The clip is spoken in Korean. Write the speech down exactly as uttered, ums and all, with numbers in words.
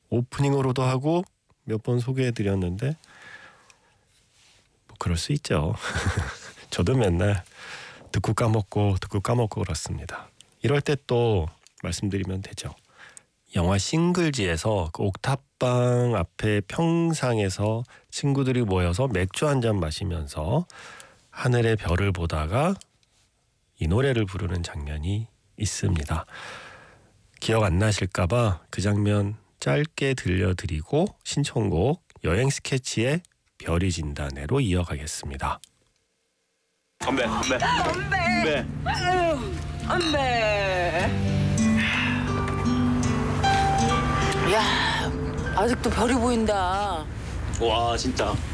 오프닝으로도 하고 몇 번 소개해드렸는데 뭐 그럴 수 있죠. 저도 맨날 듣고 까먹고 듣고 까먹고 그렇습니다. 이럴 때 또 말씀드리면 되죠. 영화 싱글지에서 그 옥탑방 앞에 평상에서 친구들이 모여서 맥주 한잔 마시면서 하늘의 별을 보다가 이 노래를 부르는 장면이 있습니다. 기억 안 나실까봐 그 장면 짧게 들려드리고 신청곡 여행 스케치의 별이 진다네로 이어가겠습니다. 건배, 건배, 건배. 건배. 건배. 야, 아직도 별이 보인다. 와, 진짜